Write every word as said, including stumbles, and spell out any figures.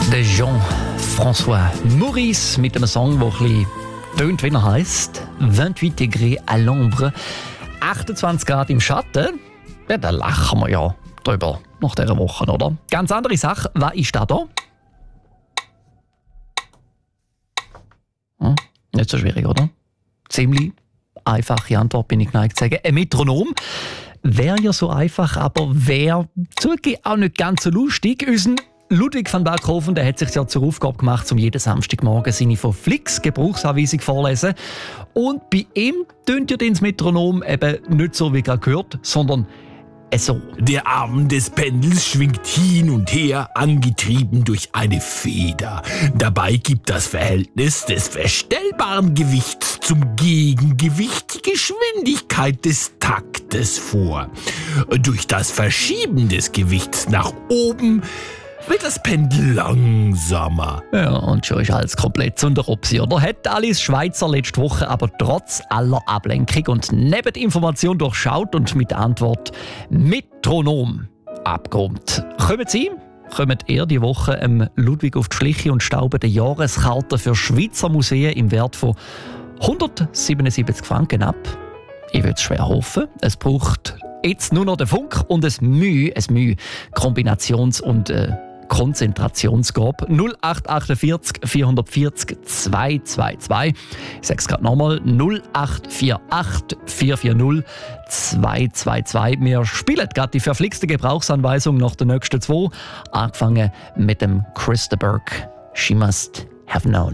Der Jean-François Maurice mit einem Song, der ein bisschen tönt, wie er heisst. achtundzwanzig Degré à l'ombre, achtundzwanzig Grad im Schatten. Ja, da lachen wir ja drüber nach dieser Woche, oder? Ganz andere Sache, was ist da da? Hm, nicht so schwierig, oder? Ziemlich einfache Antwort, bin ich geneigt zu sagen. Ein Metronom wäre ja so einfach, aber wäre zugegeben auch nicht ganz so lustig. Unser Ludwig van Berghofen, der hat sich ja zur Aufgabe gemacht, um jeden Samstagmorgen seine von Flix Gebrauchsanweisung vorlesen. Und bei ihm tönt ja das Metronom eben nicht so, wie gerade gehört, sondern so. Der Arm des Pendels schwingt hin und her, angetrieben durch eine Feder. Dabei gibt das Verhältnis des verstellbaren Gewichts zum Gegengewicht die Geschwindigkeit des Taktes vor. Durch das Verschieben des Gewichts nach oben wird das Pendel langsamer. Ja, und schon ist alles komplett zu der Opsi, oder? Hat Alice Schweizer letzte Woche aber trotz aller Ablenkung und neben der Information durchschaut und mit der Antwort Metronom abgeräumt. Kommen Sie? Kommt ihr die Woche ähm, Ludwig auf die Schliche und stauben die Jahreskarte für Schweizer Museen im Wert von hundertsiebenundsiebzig Franken ab? Ich würde es schwer hoffen. Es braucht jetzt nur noch den Funk und ein Mühe, ein Mühe Kombinations- und äh, Konzentrationsgabe. null acht achtundvierzig vierhundertvierzig zweihundertzweiundzwanzig. Ich sage es gerade nochmal. null acht vier acht vier vier null zwei zwei zwei. Wir spielen gerade die verflixte Gebrauchsanweisung nach den nächsten zwei. Angefangen mit dem Christa Burke. She must have known.